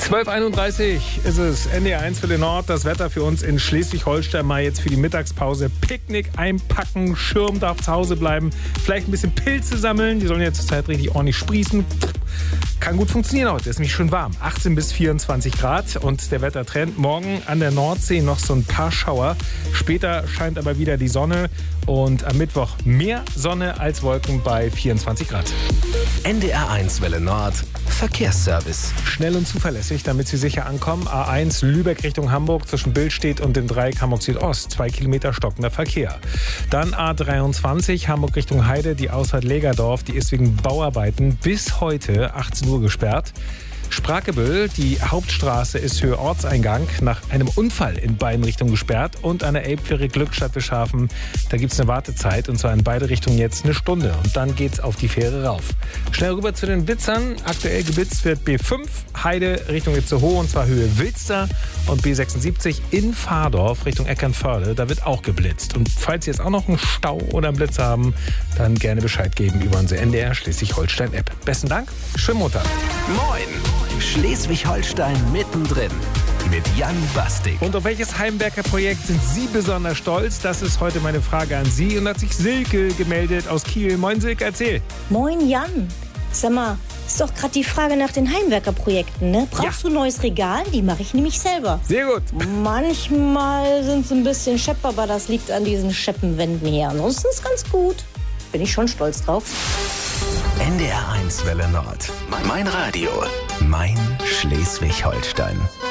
12:31 ist es, NDR1 Welle Nord. Das Wetter für uns in Schleswig-Holstein mal jetzt für die Mittagspause. Picknick einpacken, Schirm darf zu Hause bleiben, vielleicht ein bisschen Pilze sammeln. Die sollen ja zurzeit richtig ordentlich sprießen. Kann gut funktionieren heute, ist nämlich schön warm. 18 bis 24 Grad und der Wettertrend. Morgen an der Nordsee noch so ein paar Schauer. Später scheint aber wieder die Sonne und am Mittwoch mehr Sonne als Wolken bei 24 Grad. NDR1 Welle Nord. Verkehrsservice. Schnell und zuverlässig, damit Sie sicher ankommen. A1 Lübeck Richtung Hamburg zwischen Billstedt und dem Dreieck Hamburg Südost. 2 Kilometer stockender Verkehr. Dann A23 Hamburg Richtung Heide, die Ausfahrt Legerdorf. Die ist wegen Bauarbeiten bis heute 18 Uhr gesperrt. Sprakebüll, die Hauptstraße ist Höhe Ortseingang, nach einem Unfall in beiden Richtungen gesperrt. Und an der Elbfähre Glückstadt Wischhafen, da gibt es eine Wartezeit und zwar in beide Richtungen jetzt eine Stunde. Und dann geht's auf die Fähre rauf. Schnell rüber zu den Blitzern. Aktuell geblitzt wird B5 Heide Richtung Itzehoe und zwar Höhe Wilster und B76 in Fahrdorf Richtung Eckernförde. Da wird auch geblitzt. Und falls Sie jetzt auch noch einen Stau oder einen Blitz haben, dann gerne Bescheid geben über unsere NDR Schleswig-Holstein-App. Besten Dank, schönen Montag. Moin! Schleswig-Holstein mittendrin mit Jan Bastik. Und auf welches Heimwerker-Projekt sind Sie besonders stolz? Das ist heute meine Frage an Sie. Und da hat sich Silke gemeldet aus Kiel. Moin Silke, erzähl. Moin Jan. Sag mal, ist doch gerade die Frage nach den Heimwerkerprojekten, ne? Brauchst du ein neues Regal? Die mache ich nämlich selber. Sehr gut. Manchmal sind sie ein bisschen schepp, aber das liegt an diesen Scheppenwänden hier. Ansonsten ist ganz gut. Bin ich schon stolz drauf. NDR1 Welle Nord. Mein Radio. Mein Schleswig-Holstein.